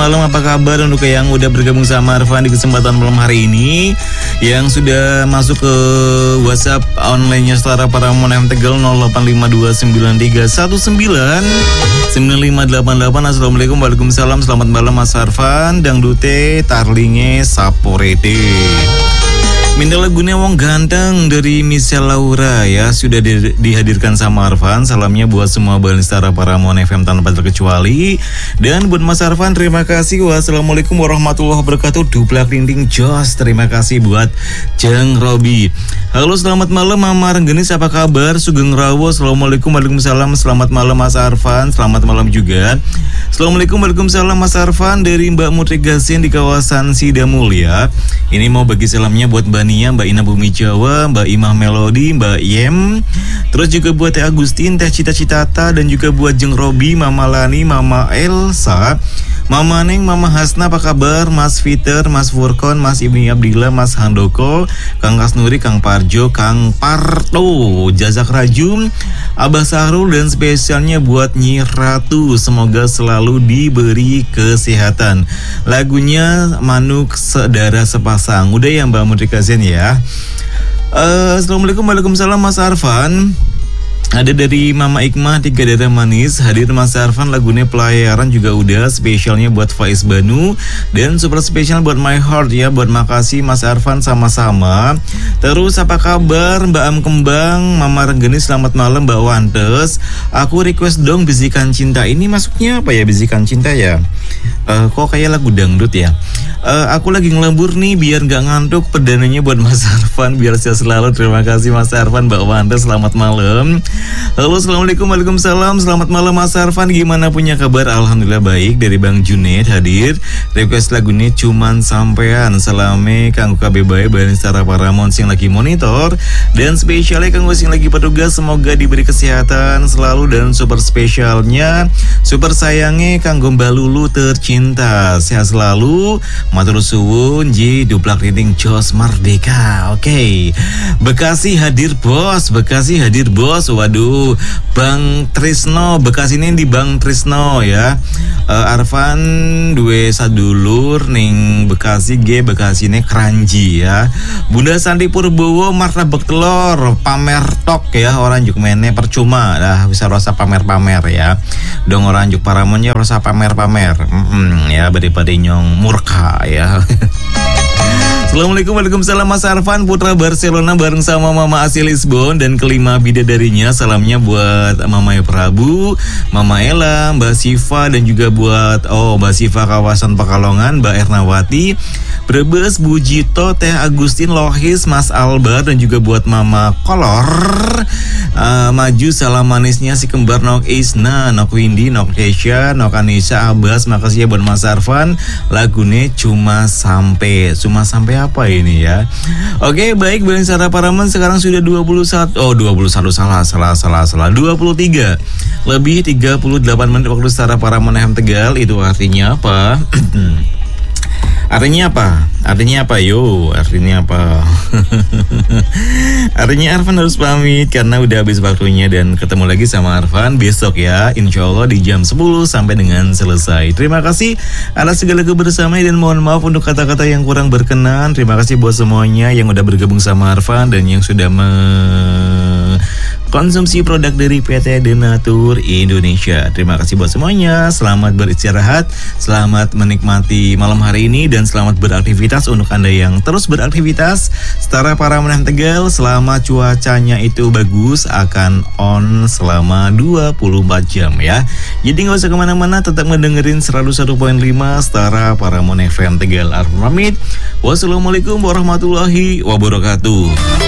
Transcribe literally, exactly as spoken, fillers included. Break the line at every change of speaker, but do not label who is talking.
malam, apa kabar untuk yang udah bergabung sama Arfan di kesempatan malam hari ini, yang sudah masuk ke WhatsApp online-nya Setara Paramon F M Tegal nol delapan lima dua sembilan tiga satu sembilan sembilan lima delapan delapan. Assalamualaikum, waalaikumsalam, selamat malam Mas Arfan, dangdute tarlinge saporete. Minta lagunya Wong Ganteng dari Michelle Laura ya, sudah di, dihadirkan sama Arfan. Salamnya buat semua balita Paramon F M tanpa terkecuali. Dan buat Mas Arfan, terima kasih. Wassalamualaikum warahmatullahi wabarakatuh. Duplak dinding jos. Terima kasih buat Jeng Robi. Halo, selamat malam Mama Renggenis, apa kabar? Sugeng Rawo. Assalamualaikum, waalaikumsalam, selamat malam Mas Arfan. Selamat malam juga. Assalamualaikum, waalaikumsalam Mas Arfan, dari Mbak Mutri Gasin di kawasan Sidamulya. Ini mau bagi salamnya buat Mbak Nia, Mbak Ina Bumi Jawa, Mbak Imah Melody, Mbak Yem. Terus juga buat Teh Agustin, Teh Cita-Citata, dan juga buat Jeng Robi, Mama Lani, Mama Elsa, Mama Neng, Mama Hasna, apa kabar? Mas Fiter, Mas Furkon, Mas Ibni Abdillah, Mas Handoko, Kang Kasnuri, Kang Parjo, Kang Parto, Jazak Rajum, Abah Sahrul, dan spesialnya buat Nyi Ratu. Semoga selalu diberi kesehatan. Lagunya Manuk Sedara Sepasang. Udah ya Mbak Mutri Gasin ya. uh, Assalamualaikum, waalaikumsalam Mas Arfan. Ada dari Mama Ikmah, Tiga Darah Manis. Hadir Mas Arfan, lagunya Pelayaran juga udah. Spesialnya buat Faiz Banu, dan super spesial buat My Heart ya. Buat makasih Mas Arfan, sama-sama. Terus apa kabar Mbak Am Kembang, Mama Renggenis, selamat malam Mbak Wantes. Aku request dong Bisikan Cinta. Ini masuknya apa ya, Bisikan Cinta ya? Uh, kok kayak lagu dangdut ya? Uh, aku lagi ngelembur nih biar gak ngantuk. Perdananya buat Mas Arfan, biar sehat selalu. Terima kasih Mas Arfan, Mbak Wantes, selamat malam. Halo, assalamualaikum, waalaikumsalam, selamat malam Mas Arfan, gimana, punya kabar? Alhamdulillah baik. Dari Bang Junaid hadir, request lagunya Cuman Sampean. Salame kanggo K B bae balen Setara Paramon sing lagi monitor, dan spesialnya kanggo sing lagi petugas. Semoga diberi kesehatan selalu, dan super spesialnya, super sayangnya kanggo Mbak Lulu tercinta. Sehat selalu, matur suwun, ji duplak riting jos merdeka. Oke, okay. Bekasi hadir bos, Bekasi hadir bos. Waduh, Bang Trisno, Bekasi ini di Bang Trisno ya. uh, Arfan duwe sadulur ning Bekasi ge, Bekasi ini Kranji ya. Bunda Sandi Purbowo, martabak telur pamer tok ya. Orang juk mene percuma dah, bisa rasa pamer-pamer ya. Dong orang juk Paramonnya rasa pamer-pamer. Mm-mm, ya daripada nyong murka ya. Assalamualaikum, waalaikumsalam Mas Arfan, putra Barcelona bareng sama Mama Asi Lisbon dan kelima bidadarinya. Salamnya buat Mama Prabu, Mama Ella, Mbak Siva, dan juga buat oh Mbak Siva kawasan Pekalongan, Mbak Ernawati, Brebes, Bu Jito, Teh Agustin, Lohis, Mas Albar, dan juga buat Mama Kolor. Uh, maju salam manisnya si kembar Nok Isna, Nok Windy, Nok Kesha, Nok Anissa, Abbas. Makasih ya buat Mas Arfan. Lagunya Cuma Sampai. Cuma Sampai apa ini ya? Oke, baik, Balen Setara Paramon sekarang sudah dua puluh satu. Oh, dua puluh satu salah, salah, salah, salah. dua puluh tiga lebih tiga puluh delapan menit waktu Setara Paramon F M Tegal. Itu artinya apa? Artinya apa? Artinya apa? Yo, artinya apa? Artinya Arfan harus pamit karena udah habis waktunya, dan ketemu lagi sama Arfan besok ya, insya Allah di jam sepuluh sampai dengan selesai. Terima kasih atas segala kebersamaan, dan mohon maaf untuk kata-kata yang kurang berkenan. Terima kasih buat semuanya yang udah bergabung sama Arfan dan yang sudah mengkonsumsi produk dari P T Denatur Indonesia. Terima kasih buat semuanya. Selamat beristirahat, selamat menikmati malam hari ini, dan selamat beraktivitas untuk Anda yang terus beraktivitas. Setara Paramon F M Tegal, selama cuacanya itu bagus, akan on selama dua puluh empat jam ya. Jadi gak usah kemana-mana, tetap ngedengerin seratus satu koma lima Setara Paramon F M Tegal. Arfan pamit. Wassalamualaikum warahmatullahi wabarakatuh.